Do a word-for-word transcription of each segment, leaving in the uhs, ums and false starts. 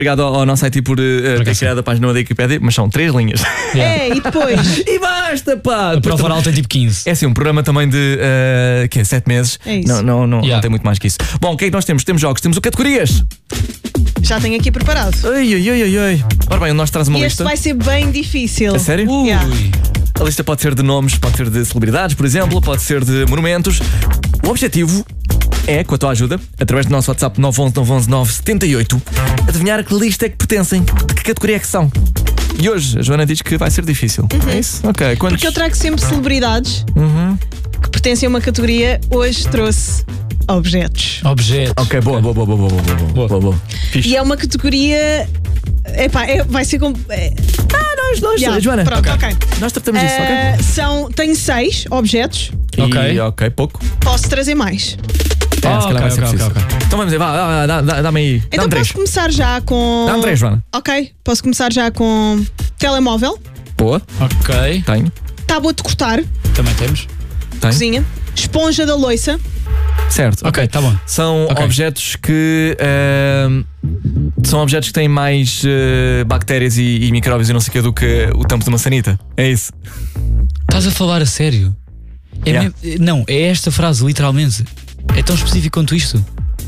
Obrigado ao, ao nosso I T por uh, ter criado a página da Wikipédia, mas são três linhas. Yeah. É, e depois? E basta, pá! A prova oral tem tipo quinze. É assim, um programa também de uh, que é, sete meses. É isso. Não, não, não, Yeah. não tem muito mais que isso. Bom, o que é que nós temos? Temos jogos, temos o categorias. Já tenho aqui preparado. Ai, ai, ai, ai, ai. Ora bem, nós traz uma E este lista. vai ser bem difícil. A sério? Ui. Yeah. A lista pode ser de nomes, pode ser de celebridades, por exemplo, pode ser de monumentos. O objetivo é, com a tua ajuda, através do nosso WhatsApp nove um um nove um um nove sete oito, adivinhar a que lista é que pertencem, de que categoria é que são. E hoje a Joana diz que vai ser difícil. Uhum. É isso? Ok. Quantos? Porque eu trago sempre celebridades Uhum. que pertencem a uma categoria. Hoje trouxe objetos. Objetos. Ok, boa, boa, boa, boa, boa, boa, boa, boa, boa, boa. Fixe. E é uma categoria. Epá, é, vai ser como. É, Ah, nós, nós, yeah, Joana. Pronto, ok. Nós tratamos disso, Eh, ok? são, tenho seis objetos. Ok. E, ok, pouco. Posso trazer mais. É, Ah, se calhar ok, vai ser ok, preciso. ok, ok. Então vamos ver, vá, dá- dá- dá- dá-me aí. Então Dá-me três. posso começar já com. Dá-me três, Joana. Ok, posso começar já com telemóvel, Boa, Ok. tenho, tábua de cortar, Também temos. tenho. cozinha, esponja da loiça. Certo. Ok, tá bom. São Ok. objetos que ahm, são objetos que têm mais eh, bactérias e, e micróbios e não sei o que do que o tampo de uma sanita. É isso. Estás a falar a sério? É Yeah. mesmo- não, é esta frase, literalmente. É tão específico quanto isto.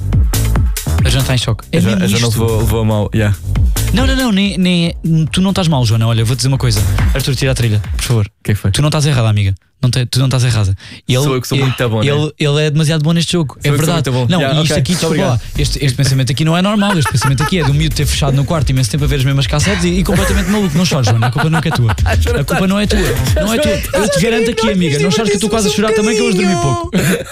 A Joana está em choque. É a Jo- mesmo a Joana isto. levou, levou a mal. Yeah. Não, não, não, nem, nem é- tu não estás mal, Joana. Olha, vou-te dizer uma coisa. Arthur, tira a trilha, por favor. O que é que foi? Tu não estás errada, amiga. Não te- tu não estás errada. Ele, Sou eu que sou ele, muito bom, né? ele, ele é demasiado bom neste jogo. Sou é eu que sou verdade. muito bom. Não, Yeah, e isto ok, aqui, muito desculpa lá. obrigado. Este, este pensamento aqui não é normal. Este pensamento aqui é de um miúdo ter fechado no quarto imenso tempo a ver as mesmas cassetes e, e completamente maluco. Não chores, Joana. A culpa nunca é tua. A culpa não é tua. Não é tua. Eu te garanto aqui, amiga. Não chores que eu estou quase a chorar também, que eu hoje dormi pouco.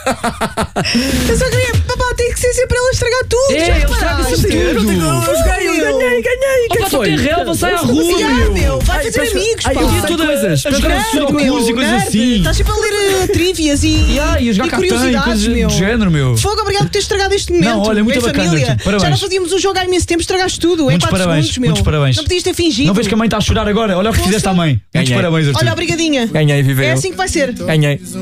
Eu só queria. Papá, tem que ser sempre ele a estragar tudo. É, já ele reparaste? estraga sempre tudo. Eu ganhei, eu ganhei, ganhei. O que é Opa, que tu foi? tem relva, sai à rua, Yeah, meu. meu, vai Ai, fazer peço- amigos, ai, pá. eu E sei toda coisas. a jogar Nerd, sudokus meu, e coisas nerd. assim. Estás sempre a ler uh, trivias e, Yeah, e a jogar e cartão e curiosidades, coisas meu. do género, meu. Fogo, obrigado por ter estragado este momento. Não, olha, muito em bacana, família. Arthur. Parabéns. Já não fazíamos o jogo há imenso tempo, estragaste tudo. Muitos em quatro parabéns, segundos, meu. muitos parabéns. Não podias ter fingido. Não vês que a mãe está a chorar agora? Olha o que Poxa. fizeste à mãe. Muitos Ganhei. parabéns, Arthur. Olha, obrigadinha. Ganhei, viveu. É assim que vai ser. Ganhei.